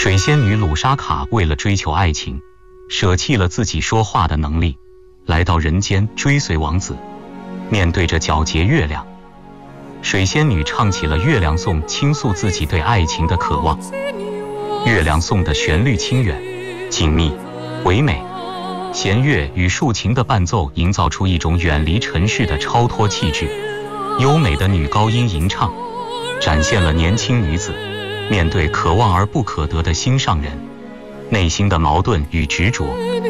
水仙女鲁莎卡为了追求爱情，舍弃了自己说话的能力，来到人间追随王子。面对着皎洁月亮，水仙女唱起了月亮颂，倾诉自己对爱情的渴望。月亮颂的旋律清远、紧密、唯美，弦乐与竖琴的伴奏营造出一种远离尘世的超脱气质。优美的女高音吟唱，展现了年轻女子面对可望而不可得的心上人内心的矛盾与执着。